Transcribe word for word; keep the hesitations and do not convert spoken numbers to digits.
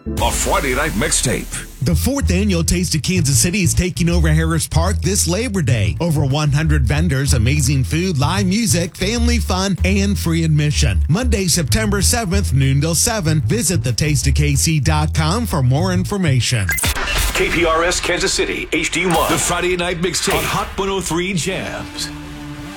A Friday night mixtape. The fourth annual Taste of Kansas City is taking over Harris Park this Labor Day. Over one hundred vendors, amazing food, live music, family fun, and free admission. Monday, September seventh, noon till seven. Visit the taste of k c dot com for more information. K P R S Kansas City, H D one. The Friday night mixtape on Hot one oh three Jams.